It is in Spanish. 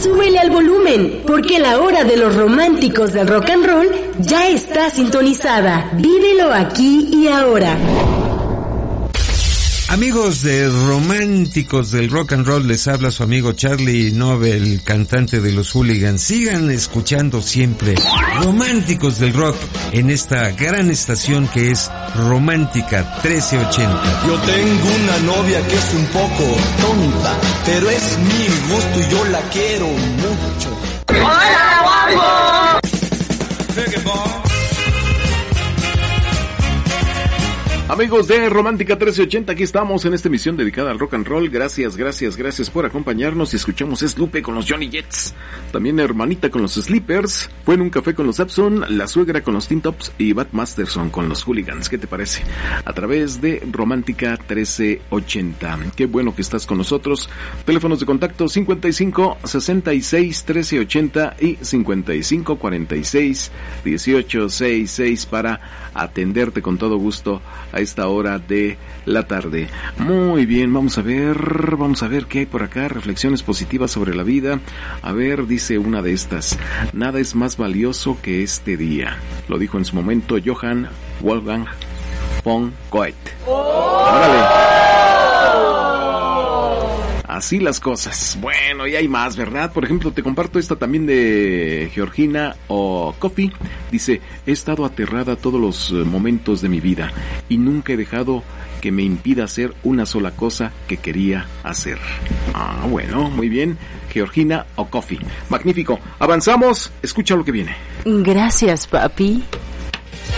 súbele al volumen, porque la hora de los románticos del rock and roll ya está sintonizada. Vívelo aquí y ahora. Amigos de Románticos del Rock and Roll, les habla su amigo Charlie Nobel, cantante de los Hooligans. Sigan escuchando siempre Románticos del Rock en esta gran estación que es Romántica 1380. Yo tengo una novia que es un poco tonta, pero es mi gusto y yo la quiero mucho. ¡Hola, guapo! Amigos de Romántica 1380, aquí estamos en esta emisión dedicada al rock and roll. Gracias por acompañarnos. Y escuchamos Es Lupe con los Johnny Jets, también Hermanita con los Sleepers, Fue en un café con los Epson, La Suegra con los Teen Tops y Bat Masterson con los Hooligans. ¿Qué te parece? A través de Romántica 1380. Qué bueno que estás con nosotros. Teléfonos de contacto 55 66 1380 y 55 46 18 66 para atenderte con todo gusto a esta hora de la tarde. Muy bien, vamos a ver qué hay por acá. Reflexiones positivas sobre la vida. A ver, dice una de estas: nada es más valioso que este día. Lo dijo en su momento Johann Wolfgang von Goethe. ¡Órale! Así las cosas. Bueno, y hay más, ¿verdad? Por ejemplo, te comparto esta también de Georgina O'Coffey. Dice: he estado aterrada todos los momentos de mi vida y nunca he dejado que me impida hacer una sola cosa que quería hacer. Ah, bueno, muy bien. Georgina O'Coffey. Magnífico. Avanzamos. Escucha lo que viene. Gracias, papi.